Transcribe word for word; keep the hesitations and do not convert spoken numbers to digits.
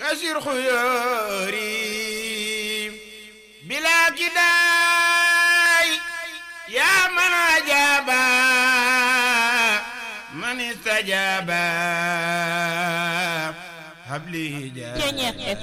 أسر خياري بلا كداي يا من أجابا من استجابا هب لي جابا